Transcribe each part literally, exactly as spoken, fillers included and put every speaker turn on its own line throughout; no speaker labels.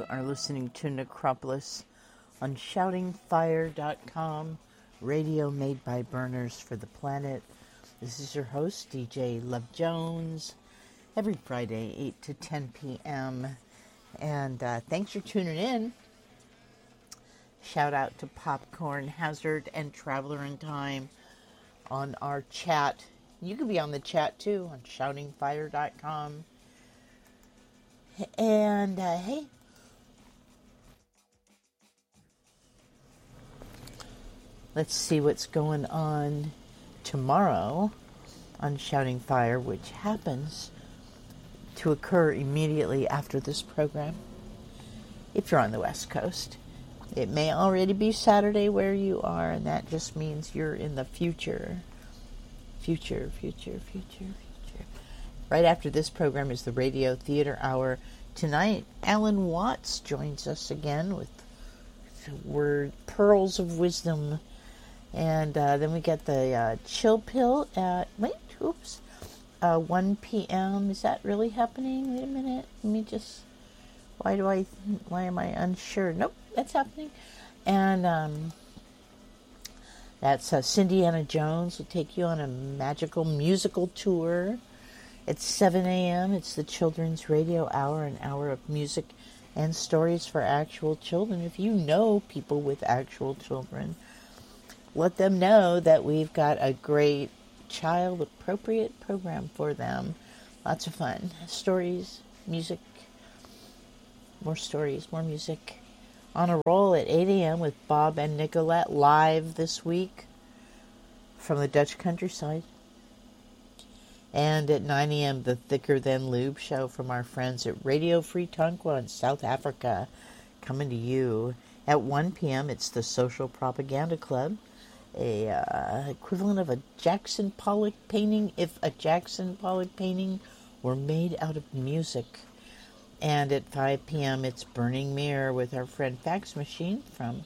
are listening to Necropolis on shouting fire dot com, radio made by burners for the planet. This is your host, D J Love Jones, every Friday, eight to ten p.m. And uh, thanks for tuning in. Shout out to Popcorn Hazard and Traveler in Time on our chat. You can be on the chat too on shouting fire dot com. And uh, hey, let's see what's going on tomorrow on Shouting Fire, which happens to occur immediately after this program. If you're on the West Coast, it may already be Saturday where you are, and that just means you're in the future. Future, future, future, future. Right after this program is the Radio Theater Hour. Tonight, Alan Watts joins us again with word Pearls of Wisdom. And uh, then we get the uh, Chill Pill at, wait, oops, uh, one p.m. Is that really happening? Wait a minute. Let me just, why do I, why am I unsure? Nope, that's happening. And um, that's uh, Cindy Anna Jones will take you on a magical musical tour. At seven a.m., it's the Children's Radio Hour, an hour of music and stories for actual children. If you know people with actual children, let them know that we've got a great child-appropriate program for them. Lots of fun. Stories, music, more stories, more music. On a roll at eight a.m. with Bob and Nicolette live this week from the Dutch countryside. And at nine a.m., the Thicker Than Lube show from our friends at Radio Free Tonquin in South Africa, coming to you. At one p.m., it's the Social Propaganda Club, a uh, equivalent of a Jackson Pollock painting if a Jackson Pollock painting were made out of music. And at five p.m., it's Burning Mirror with our friend Fax Machine from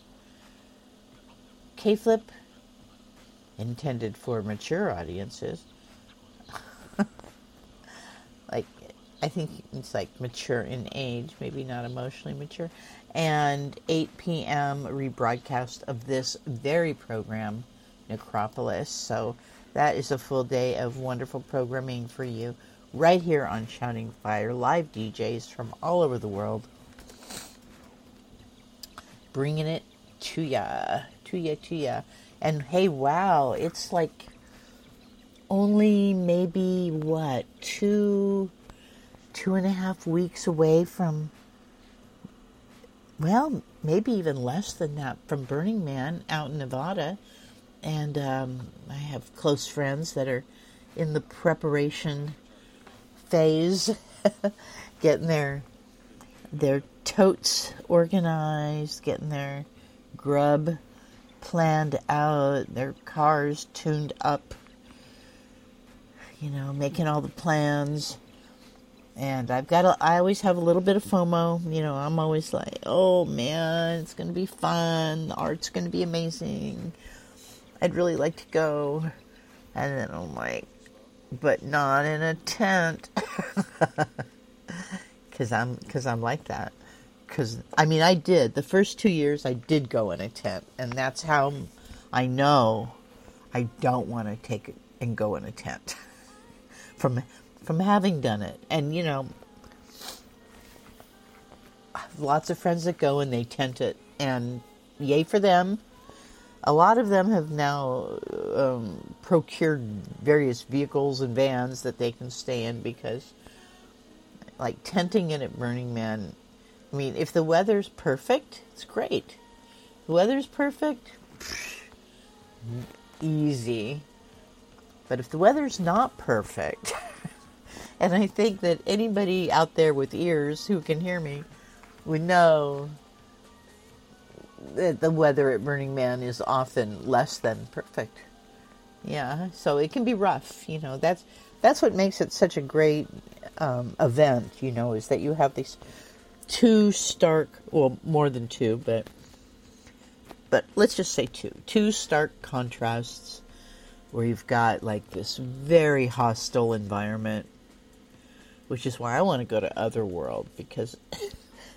K-Flip, intended for mature audiences. Like, I think it's like mature in age, maybe not emotionally mature. And eight p.m. rebroadcast of this very program, Necropolis. So that is a full day of wonderful programming for you right here on Shouting Fire. Live D Js from all over the world, bringing it to ya, to ya, to ya. And hey, wow, it's like only maybe, what, two, two and a half weeks away from, well, maybe even less than that, from Burning Man out in Nevada. And um, I have close friends that are in the preparation phase, getting their, their totes organized, getting their grub planned out, their cars tuned up, you know, making all the plans. And I've got, a, I always have a little bit of FOMO. You know, I'm always like, oh man, it's going to be fun. The art's going to be amazing. I'd really like to go. And then I'm like, but not in a tent. Because I'm, because I'm like that. Because, I mean, I did. The first two years, I did go in a tent. And that's how I know I don't want to take it and go in a tent. From from having done it. And, you know, I have lots of friends that go and they tent it. And yay for them. A lot of them have now um, procured various vehicles and vans that they can stay in because, like, tenting it at Burning Man, I mean, if the weather's perfect, it's great. If the weather's perfect, pff, easy. But if the weather's not perfect, and I think that anybody out there with ears who can hear me would know that the weather at Burning Man is often less than perfect. Yeah, so it can be rough, you know. That's that's what makes it such a great um, event, you know, is that you have these two stark, well, more than two, but but let's just say two, two stark contrasts where you've got like this very hostile environment, which is why I want to go to Otherworld, because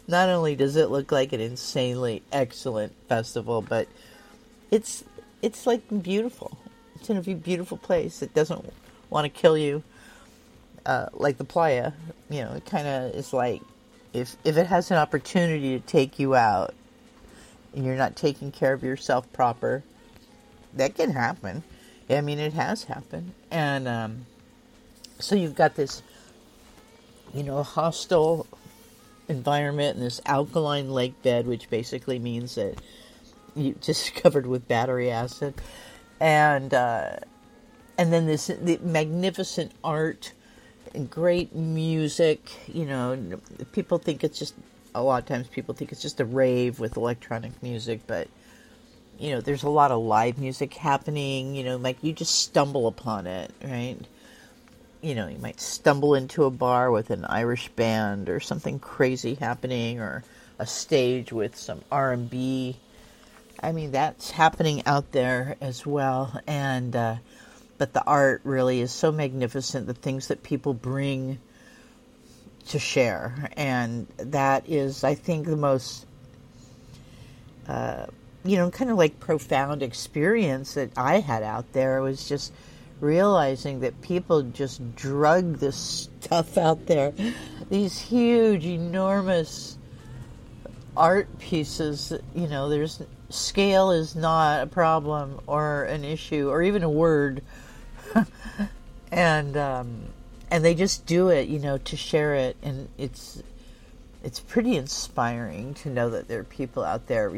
not only does it look like an insanely excellent festival, but it's it's like beautiful. It's in a beautiful place. It doesn't want to kill you, uh, like the playa. You know, it kind of is like if if it has an opportunity to take you out, and you're not taking care of yourself proper, that can happen. I mean, it has happened, and um, so you've got this, you know, hostile environment and this alkaline lake bed, which basically means that you just covered with battery acid, and uh, and then this the magnificent art and great music. You know, people think it's just a lot of times people think it's just a rave with electronic music, but you know, there's a lot of live music happening. You know, like you just stumble upon it, right? You know, you might stumble into a bar with an Irish band or something crazy happening, or a stage with some R and B. I mean, that's happening out there as well. And uh, but the art really is so magnificent. The things that people bring to share, and that is, I think, the most uh, you know, kind of like profound experience that I had out there. Was just realizing that people just drug this stuff out there, these huge, enormous art pieces. You know, there's scale is not a problem or an issue or even a word, and um, and they just do it, you know, to share it, and it's it's pretty inspiring to know that there are people out there